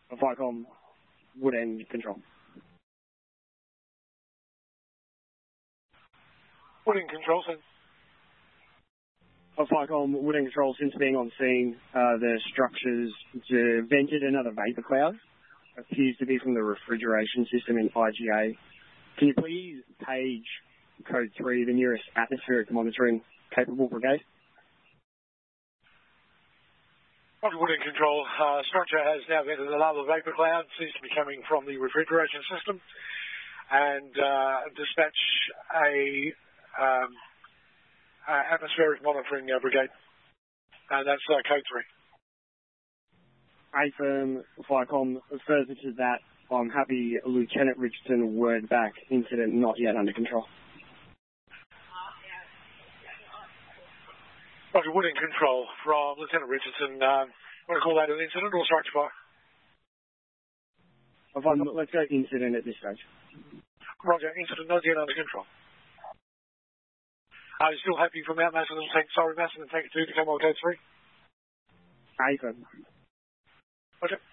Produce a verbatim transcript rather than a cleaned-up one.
Vicom, Wood End Control. Wood End Control, sir. Vicom, Wood End Control, since being on scene, uh, the structures vented another vapour cloud. Appears to be from the refrigeration system in I G A. Can you please page code three, the nearest atmospheric monitoring capable brigade? Roger, Wood End Control. Uh, structure has now vented a lava vapour cloud. Seems to be coming from the refrigeration system. And uh, dispatch a um, uh, atmospheric monitoring uh, brigade. And that's uh, code three. A-firm, Vicom, further to that, I'm happy Lieutenant Richardson word back, incident not yet under control. Roger, Wood End Control from Lieutenant Richardson. Um, want to call that an incident or structure fire? Um, let's go incident at this stage. Roger, incident not yet under control. Are you still happy for Mount Mason and take, sorry, Mason and take two to come on code three? A-firm. Roger.